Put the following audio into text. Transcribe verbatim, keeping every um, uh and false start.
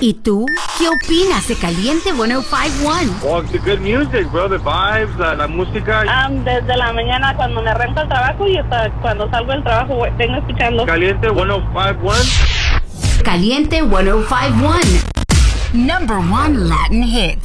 ¿Y tú? ¿Qué opinas de Caliente ciento cincuenta y uno? Well, the good music, bro. The vibes, la, la música. Um, desde la mañana cuando me arranco al trabajo y hasta cuando salgo del trabajo vengo escuchando. Caliente ciento cincuenta y uno. Caliente ciento cincuenta y uno. Number one Latin hit.